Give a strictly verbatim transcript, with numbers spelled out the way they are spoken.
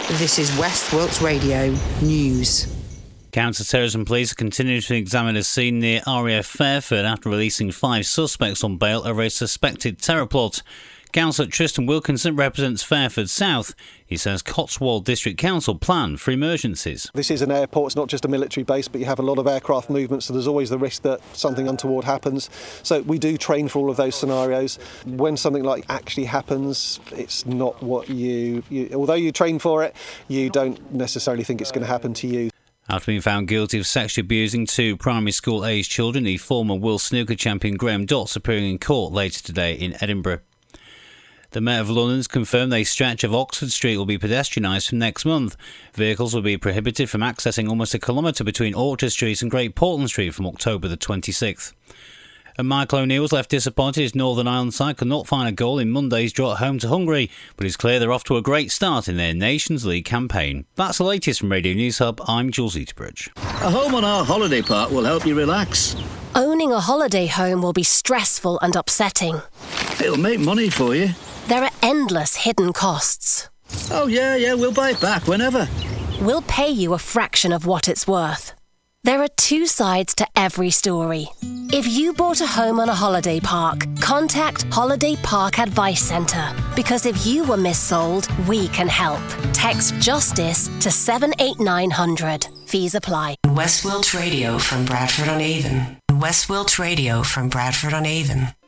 This is West Wilts Radio News. Counter-terrorism police are continuing to examine a scene near R A F Fairford after releasing five suspects on bail over a suspected terror plot. Councillor Tristan Wilkinson represents Fairford South. He says Cotswold District Council plan for emergencies. This is an airport, it's not just a military base, but you have a lot of aircraft movement, so there's always the risk that something untoward happens. So we do train for all of those scenarios. When something like actually happens, it's not what you, you although you train for it, you don't necessarily think it's going to happen to you. After being found guilty of sexually abusing two primary school-aged children, the former world snooker champion Graham Dott's appearing in court later today in Edinburgh. The Mayor of London has confirmed a stretch of Oxford Street will be pedestrianised from next month. Vehicles will be prohibited from accessing almost a kilometre between Orchard Street and Great Portland Street from October the twenty-sixth. And Michael O'Neill was left disappointed his Northern Ireland side could not find a goal in Monday's draw at home to Hungary, but it's clear they're off to a great start in their Nations League campaign. That's the latest from Radio News Hub. I'm Jules Eaterbridge. A home on our holiday park will help you relax. Owning a holiday home will be stressful and upsetting. It'll make money for you. There are endless hidden costs. Oh yeah, yeah, we'll buy it back whenever. We'll pay you a fraction of what it's worth. There are two sides to every story. If you bought a home on a holiday park, contact Holiday Park Advice Centre. Because if you were missold, we can help. Text JUSTICE to seven eight nine hundred. Fees apply. West Wilts Radio from Bradford on Avon. West Wilts Radio from Bradford on Avon.